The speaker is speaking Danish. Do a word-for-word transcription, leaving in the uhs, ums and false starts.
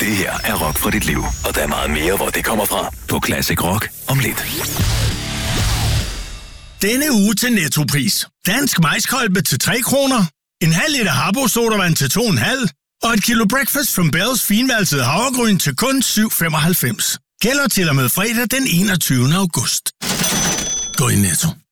Det her er rock for dit liv, og der er meget mere, hvor det kommer fra. På Classic Rock om lidt. Denne uge til Nettopris. Dansk majskolbe til tre kroner. En halv liter Harbo sodavand til to komma fem. Og et kilo Breakfast from Bells finvalset havregryn til kun syv femoghalvfems. Gælder til og med fredag den enogtyvende august. Gå i Netto.